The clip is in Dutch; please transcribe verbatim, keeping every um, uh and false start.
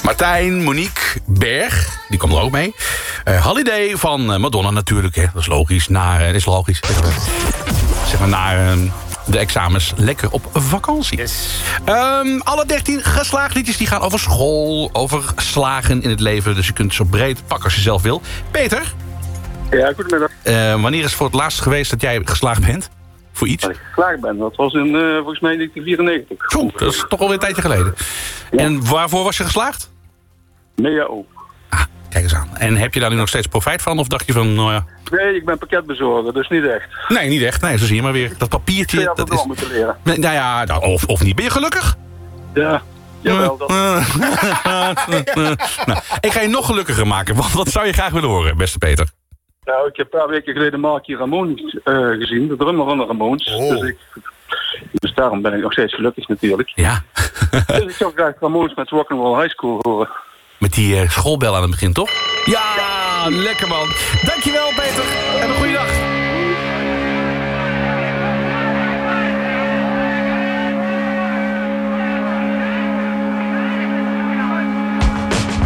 Martijn, Monique, Berg, die komt er ook mee. Uh, Holiday van uh, Madonna natuurlijk, hè. Dat is logisch. Naar, uh, dat is logisch. Zeg maar naar uh, de examens lekker op vakantie. Yes. Um, alle dertien geslaagd liedjes die gaan over school, over slagen in het leven. Dus je kunt zo breed pakken als je zelf wil. Peter? Ja, goedemiddag. Uh, wanneer is het voor het laatst geweest dat jij geslaagd bent? Voor iets? Dat ik geslaagd ben, dat was in uh, volgens mij negentien vierennegentig. Goed, dat is toch alweer een tijdje geleden. Ja. En waarvoor was je geslaagd? Nee, ja ook. Ah, kijk eens aan. En heb je daar nu nog steeds profijt van? Of dacht je van, nou ja... Nee, ik ben pakketbezorger, dus niet echt. Nee, niet echt. Nee, zo zie je maar weer. Dat papiertje... Ja, dat, dat is... is moeten leren. Nou ja, nou, of, of niet. Ben je gelukkig? Ja, jawel. Dat... nou, ik ga je nog gelukkiger maken. Want wat zou je graag willen horen, beste Peter? Nou, ik heb een paar weken geleden Marky Ramones uh, gezien. De drummer van de Ramones. Oh. Dus, ik, dus daarom ben ik nog steeds gelukkig natuurlijk. Ja. Dus ik zou graag Ramones met Rock'n'Roll High School horen. Met die uh, schoolbel aan het begin, toch? Ja, ja, lekker man. Dankjewel, Peter. En een goede dag.